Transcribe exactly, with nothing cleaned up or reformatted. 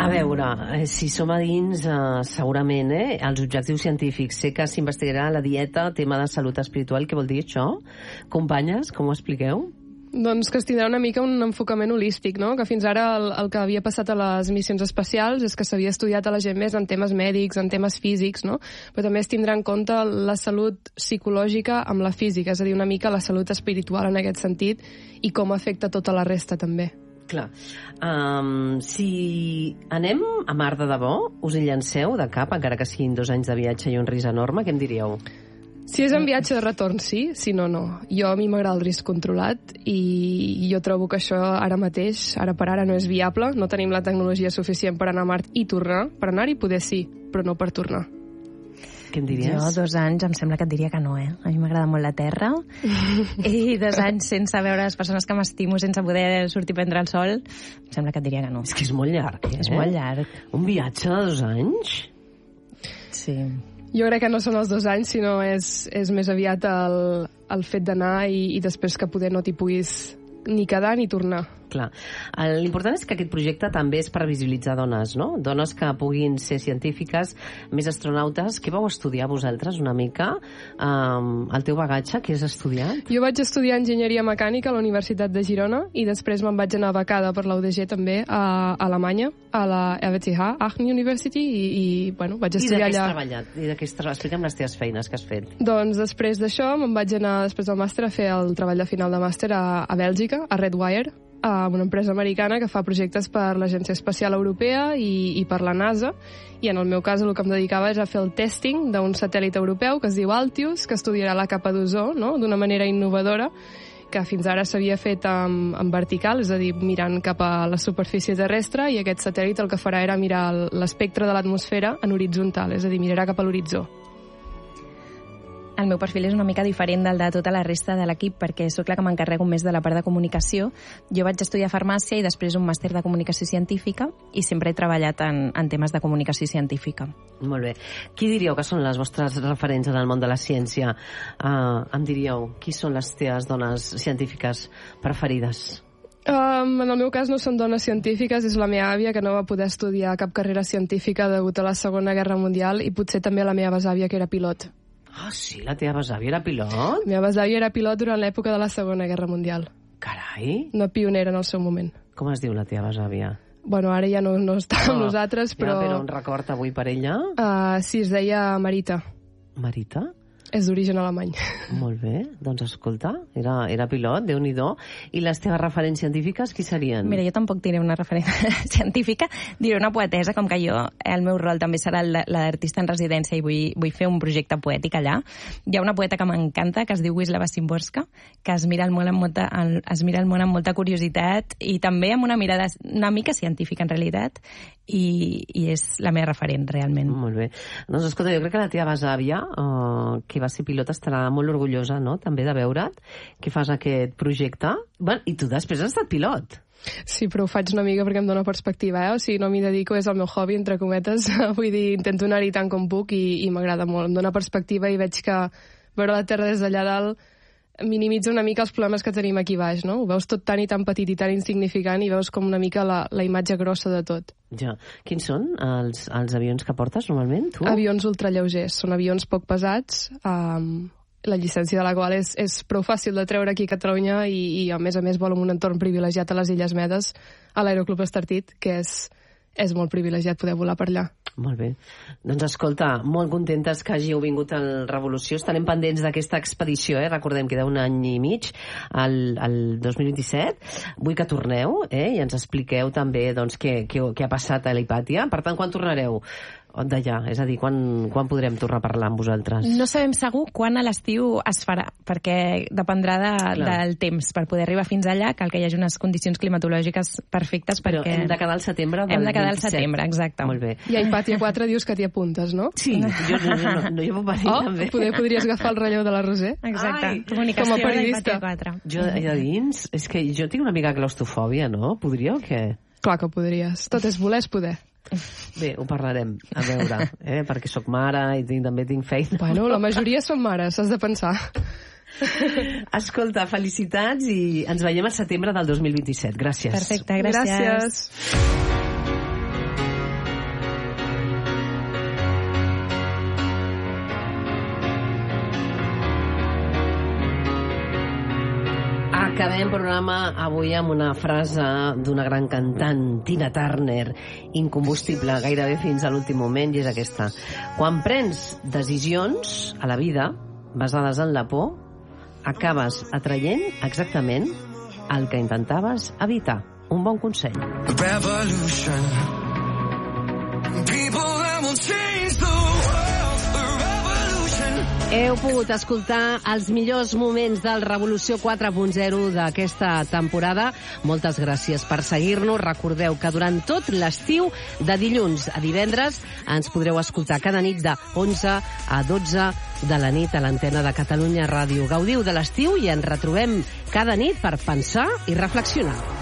A veure, si som a dins, eh, segurament, eh, els objectius científics. Sé que s'investigarà la dieta, tema de salut espiritual. Què vol dir això? Companyes, com ho expliqueu? Doncs que es tindrà una mica un enfocament holístic, no? Que fins ara el, el que havia passat a les missions espacials és que s'havia estudiat a la gent més en temes mèdics, en temes físics, no? Però també es tindrà en compte la salut psicològica amb la física, és a dir, una mica la salut espiritual en aquest sentit i com afecta tota la resta també. Clar. Um, si anem a Mar de debò, us hi llanceu de cap, encara que siguin dos anys de viatge i un risc enorme, què em diríeu? Si és en viatge de retorn, sí. Si no, no. Jo, a mi m'agrada el risc controlat i jo trobo que això ara mateix, ara per ara, no és viable. No tenim la tecnologia suficient per anar a Mart i tornar. Per anar-hi poder sí, però no per tornar. Què em diries? Jo, dos anys, em sembla que et diria que no, eh? A mi m'agrada molt la Terra. I dos anys sense veure les persones que m'estimo, sense poder sortir a prendre el sol, em sembla que et diria que no. És que és molt llarg, eh? És molt llarg. Un viatge de dos anys? Sí. Jo crec que no són els dos anys, sinó és, és més aviat el, el fet d'anar i, i després que poder no t'hi puguis ni quedar ni tornar. Clar. L'important és que aquest projecte també és per visibilitzar dones, no? Dones que puguin ser científiques, més astronautes. Què vau estudiar vosaltres una mica? Um, el teu bagatge, què has estudiat? Jo vaig estudiar enginyeria mecànica a la Universitat de Girona i després me'n vaig anar becada per la U D G també a Alemanya, a la R W T H, Aachen University, i, i bueno, vaig estudiar allà. I de què has treballat? I de què has treballat? Explica'm les teves feines que has fet. Doncs després d'això me'n vaig anar, després del màster, a fer el treball de final de màster a, a Bèlgica, a Redwire, a una empresa americana que fa projectes per l'Agència Espacial Europea i, i per la NASA, i en el meu cas el que em dedicava és a fer el testing d'un satèl·lit europeu que es diu Altius, que estudiarà la capa d'ozó, no?, d'una manera innovadora, que fins ara s'havia fet en, en vertical, és a dir, mirant cap a la superfície terrestre, i aquest satèl·lit el que farà era mirar l'espectre de l'atmosfera en horitzontal, és a dir, mirarà cap a l'horitzó. El meu perfil és una mica diferent del de tota la resta de l'equip, perquè sóc la que m'encarrego més de la part de comunicació. Jo vaig estudiar farmàcia i després un màster de comunicació científica i sempre he treballat en, en temes de comunicació científica. Molt bé. Qui diríeu que són les vostres referents en el món de la ciència? Uh, em diríeu, qui són les teves dones científiques preferides? Um, en el meu cas no són dones científiques, és la meva àvia, que no va poder estudiar cap carrera científica degut a la Segona Guerra Mundial, i potser també la meva besàvia, que era pilot. Ah, sí? La teva besàvia era pilot? La meva besàvia era pilot durant l'època de la Segona Guerra Mundial. Carai! Una pionera en el seu moment. Com es diu la teva besàvia? Bueno, ara ja no, no està amb Oh, nosaltres, però... Ja, però un record avui per ella? Uh, sí, es deia Marita. Marita? És d'origen alemany. Molt bé, doncs escolta, era, era pilot, Déu-n'hi-do. I les teves referents científiques, qui serien? Mira, jo tampoc diré una referència científica, diré una poetesa, com que jo, el meu rol també serà la d'artista en residència i vull, vull fer un projecte poètic allà. Hi ha una poeta que m'encanta, que es diu Wisława Szymborska, que es mira el món amb molta, es mira el món amb molta curiositat i també amb una mirada una mica científica, en realitat, i, i és la meva referent, realment. Molt bé. Doncs escolta, jo crec que la teva besàvia, uh, que va ser pilot, estarà molt orgullosa, no?, també de veure't, que fas aquest projecte. Bueno, i tu després has estat pilot. Sí, però ho faig una mica perquè em dóna perspectiva, eh? O sigui, no m'hi dedico, és el meu hobby, entre cometes. Vull dir, intento anar-hi tant com puc i, i m'agrada molt. Em dóna perspectiva i veig que veure la Terra des d'allà dalt minimitza una mica els problemes que tenim aquí baix, no? Ho veus tot tan i tan petit i tan insignificant i veus com una mica la, la imatge grossa de tot. Ja. Quins són els, els avions que portes normalment, tu? Avions ultralleugers. Són avions poc pesats, um, la llicència de la qual és, és prou fàcil de treure aquí a Catalunya i, i a més a més vol en un entorn privilegiat a les Illes Medes, a l'Aeroclub Estartit, que és, és molt privilegiat poder volar per allà. Molt bé. Doncs escolta, molt contentes que hàgiu vingut al Revolució. Estarem pendents d'aquesta expedició, eh? Recordem que d'un any i mig, al, al dos mil vint-i-set. Vull que torneu, eh? I ens expliqueu també doncs, què, què, què ha passat a la Hipàtia. Per tant, quan tornareu? D'allà, és a dir, quan, quan podrem tornar a parlar amb vosaltres? No sabem segur quan a l'estiu es farà, perquè dependrà de, del temps per poder arribar fins allà, cal que hi hagi unes condicions climatològiques perfectes perquè... Però hem de quedar al setembre del Hem de quedar al vint-i-set. Setembre, exacte. Molt bé. I a Hipàtia quatre dius que t'hi apuntes, no? Sí, jo, no, no, no, jo puc venir oh, també. Poder, podries agafar el relleu de la Roser. Exacte. Ai, comunicació com a periodista. de quatre. Jo allà dins, és que jo tinc una mica de claustrofòbia, no? Podria o què? Clar que podries. Tot és voler, és poder. Bé, ho parlarem, a veure, eh? Perquè sóc mare i tinc, també tinc feina. Bueno, la majoria són mares, has de pensar. Escolta, felicitats i ens veiem al setembre del dos mil vint-i-set. Gràcies. Perfecte, gràcies. Gràcies. Acabem programa avui amb una frase d'una gran cantant, Tina Turner, incombustible gairebé fins a l'últim moment, i és aquesta. Quan prens decisions a la vida basades en la por, acabes atraient exactament el que intentaves evitar. Un bon consell. Revolution. People that will change the world. Revolution. Heu pogut escoltar els millors moments del Revolució quatre punt zero d'aquesta temporada. Moltes gràcies per seguir-nos. Recordeu que durant tot l'estiu, de dilluns a divendres, ens podreu escoltar cada nit de onze a dotze de la nit a l'antena de Catalunya Ràdio. Gaudiu de l'estiu i ens retrobem cada nit per pensar i reflexionar.